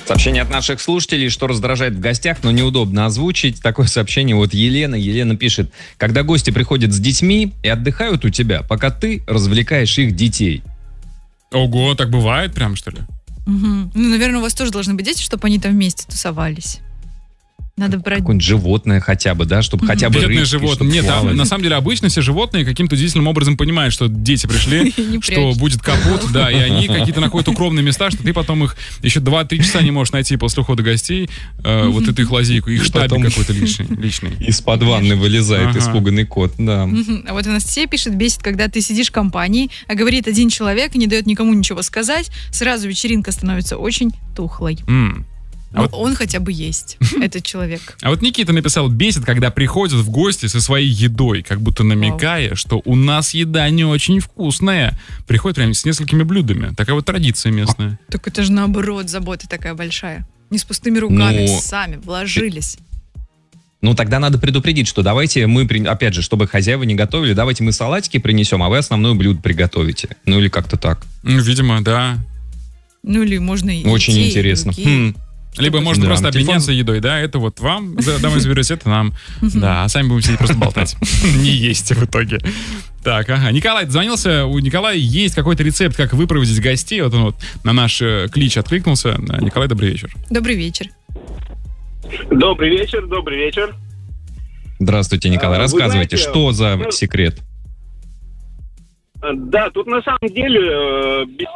Сообщение от наших слушателей, что раздражает в гостях, но неудобно озвучить. Такое сообщение вот Елена. Елена пишет: когда гости приходят с детьми и отдыхают у тебя, пока ты развлекаешь их детей. Ого, так бывает прям, что ли? Угу. Ну, наверное, у вас тоже должны быть дети, чтобы они там вместе тусовались. Надо брать... Какое-нибудь животное хотя бы, да, чтобы хотя бы Бедные рыбки, животные. Нет, там, на самом деле обычно все животные каким-то удивительным образом понимают, что дети пришли, что будет капут, да, и они какие-то находят укромные места, что ты потом их еще 2-3 часа не можешь найти после ухода гостей, вот эту их лазейку, их штабик какой-то личный. Из-под ванны вылезает испуганный кот, да. А вот Анастасия пишет: бесит, когда ты сидишь в компании, а говорит один человек и не дает никому ничего сказать, сразу вечеринка становится очень тухлой. Он хотя бы есть, этот человек. А вот Никита написал: бесит, когда приходят в гости со своей едой, как будто намекая, что у нас еда не очень вкусная. Приходят прям с несколькими блюдами. Такая вот традиция местная. Так это же наоборот, забота такая большая. Не с пустыми руками, сами вложились. Ну, тогда надо предупредить, что давайте мы, опять же, чтобы хозяева не готовили, давайте мы салатики принесем, а вы основное блюдо приготовите. Ну, или как-то так. Видимо, да. Ну, или можно и очень интересно. Либо можно просто обменяться едой, да, это вот вам, домой заберете, это нам. Да, а сами будем сидеть просто болтать. Не есть в итоге. Так, ага. Николай дозвонился, у Николая есть какой-то рецепт, как выпроводить гостей. Вот он вот на наш клич откликнулся. Николай, добрый вечер. Добрый вечер. Добрый вечер, добрый вечер. Здравствуйте, Николай. Рассказывайте, что за секрет? Да, тут на самом деле